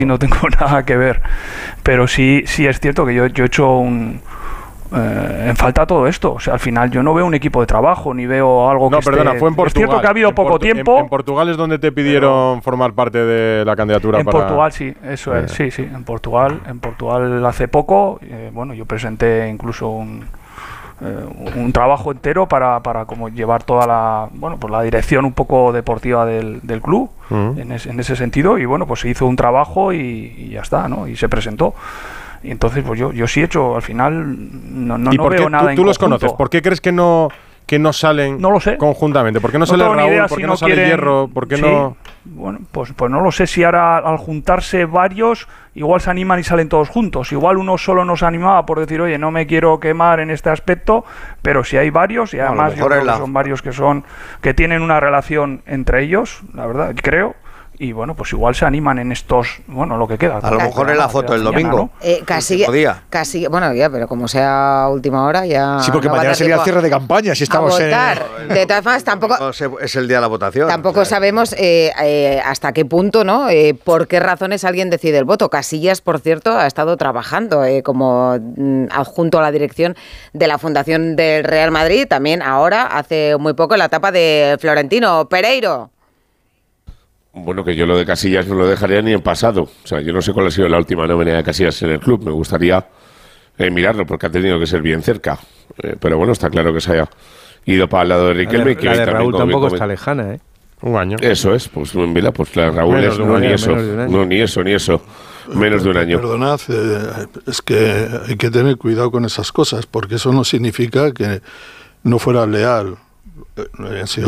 no tengo nada que ver, pero sí es cierto que yo he hecho en falta todo esto. O sea, al final yo no veo un equipo de trabajo, ni veo algo que perdona, fue en Portugal. Es cierto que ha habido poco tiempo. En Portugal es donde te pidieron formar parte de la candidatura en Portugal, sí, eso es, sí, en Portugal hace poco, bueno, yo presenté incluso un trabajo entero para como llevar toda la dirección un poco deportiva del club, en ese sentido, y bueno, pues se hizo un trabajo y ya está, ¿no? Y se presentó. Y entonces, pues yo sí he hecho, al final, no veo nada en ¿Tú los conoces? ¿Por qué crees que no salen conjuntamente? ¿Por qué no sale Raúl? ¿Por qué no sale Hierro? ¿Por qué no...? Bueno, pues no lo sé, si ahora al juntarse varios, igual se animan y salen todos juntos. Igual uno solo nos animaba por decir, oye, no me quiero quemar en este aspecto, pero si hay varios, y además yo creo que son varios que tienen una relación entre ellos, la verdad, creo. Y bueno, pues igual se animan en estos, bueno, lo que queda. A lo mejor en la foto del domingo. Casi, bueno, ya, pero como sea última hora, ya. Sí, porque mañana sería el cierre de campaña, si estamos en. De todas formas, tampoco. Es el día de la votación. Tampoco sabemos hasta qué punto, ¿no? Por qué razones alguien decide el voto. Casillas, por cierto, ha estado trabajando como adjunto a la dirección de la Fundación del Real Madrid, también ahora, hace muy poco, en la etapa de Florentino Pereiro. Bueno, que yo lo de Casillas no lo dejaría ni en pasado. O sea, yo no sé cuál ha sido la última nómina de Casillas en el club. Me gustaría mirarlo porque ha tenido que ser bien cerca. Pero bueno, está claro que se haya ido para el lado de Riquelme. La de Raúl tampoco está lejana, ¿eh? Un año. Eso es, pues mira, pues la de Raúl es ni eso. Menos de un año. Perdonad, es que hay que tener cuidado con esas cosas, porque eso no significa que no fuera leal. No he dicho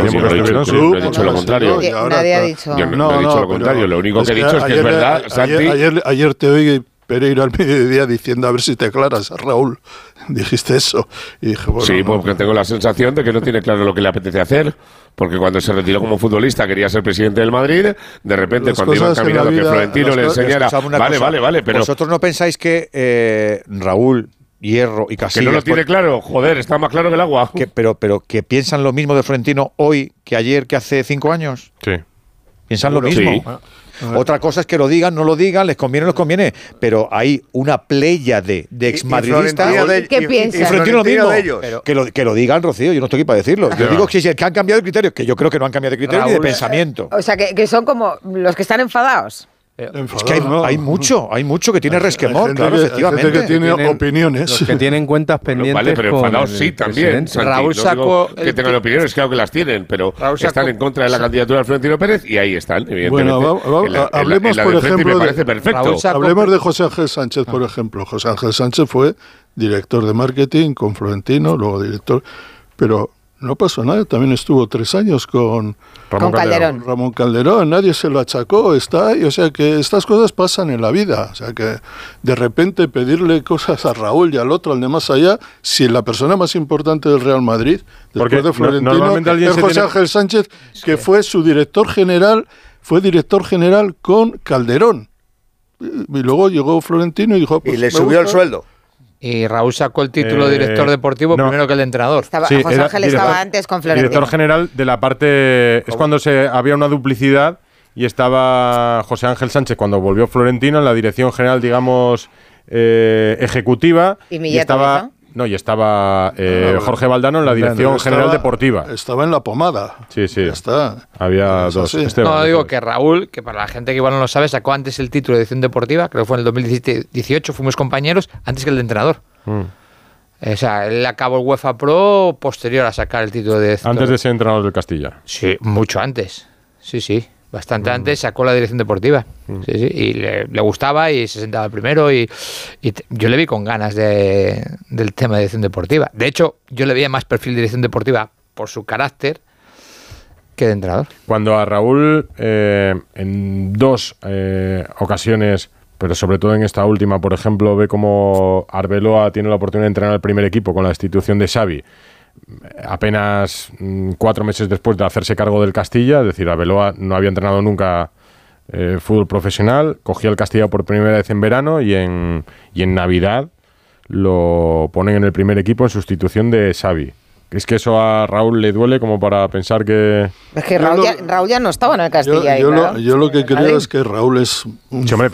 lo contrario. Nadie ha dicho. Yo no he dicho lo contrario. Lo único que he dicho es que es verdad, Santi. Ayer te oí, Pereiro, al mediodía diciendo a ver si te aclaras, Raúl. Dijiste eso. Y dije, bueno, sí, porque tengo la sensación de que no tiene claro lo que le apetece hacer. Porque cuando se retiró como futbolista quería ser presidente del Madrid. De repente, cuando iba encaminado que Florentino le enseñara. Vale, pero. ¿Vosotros no pensáis que Raúl, Hierro y Casillas... Que no lo tiene claro, joder, está más claro que el agua. Pero que piensan lo mismo de Florentino hoy que ayer, que hace 5 años. Sí. Piensan lo mismo. Sí. Otra cosa es que lo digan, no lo digan, les conviene, pero hay una pléyade de exmadridistas. ¿Qué piensan? Y Florentino lo mismo. Que lo digan, Rocío, yo no estoy aquí para decirlo. Yo digo que han cambiado de criterio, que yo creo que no han cambiado de criterio ni de pensamiento. O sea, que son como los que están enfadados. Es que hay mucho que tiene resquemor, claro, efectivamente. Hay gente que tiene opiniones. Los que tienen cuentas pendientes. Vale, pero enfadados sí también. Santi, Raúl sacó. Que tengan opiniones, claro que las tienen, pero están en contra de la candidatura de Florentino Pérez y ahí están, evidentemente. Bueno, hablemos, por ejemplo, me parece perfecto. Hablemos de José Ángel Sánchez, por ejemplo. José Ángel Sánchez fue director de marketing con Florentino, luego director. Pero no pasó nada, también estuvo 3 años con Ramón Calderón, nadie se lo achacó, está ahí, o sea que estas cosas pasan en la vida, o sea que de repente pedirle cosas a Raúl y al otro, al de más allá, si la persona más importante del Real Madrid, después de Florentino, es José Ángel Sánchez, que fue su director general con Calderón, y luego llegó Florentino y dijo... Pues, y le subió el sueldo. Y Raúl sacó el título de director deportivo primero que el entrenador. José Ángel estaba antes con Florentino. Director general de la parte... Es cuando había una duplicidad y estaba José Ángel Sánchez cuando volvió Florentino en la dirección general, digamos, ejecutiva. Y estaba... No, y estaba Jorge Valdano en la dirección general deportiva. Estaba en la pomada. Sí. Ya está. Había dos. No, digo que Raúl, que para la gente que igual no lo sabe, sacó antes el título de dirección deportiva, creo que fue en el 2018, fuimos compañeros, antes que el de entrenador. O sea, él acabó el UEFA Pro posterior a sacar el título de dirección. Antes de ser entrenador del Castilla. Sí, mucho antes. Sí. Bastante antes sacó la dirección deportiva. Sí, y le gustaba y se sentaba primero y yo le vi con ganas del tema de dirección deportiva. De hecho, yo le veía más perfil de dirección deportiva por su carácter que de entrenador. Cuando a Raúl, en 2 ocasiones, pero sobre todo en esta última, por ejemplo, ve como Arbeloa tiene la oportunidad de entrenar al primer equipo con la destitución de Xavi, apenas 4 meses después de hacerse cargo del Castilla, es decir, Arbeloa no había entrenado nunca fútbol profesional, cogía el Castilla por primera vez en verano y en Navidad lo ponen en el primer equipo en sustitución de Xavi, ¿Es que eso a Raúl le duele como para pensar que...? Es que Raúl ya no estaba en el Castilla. Yo lo que creo es que Raúl es un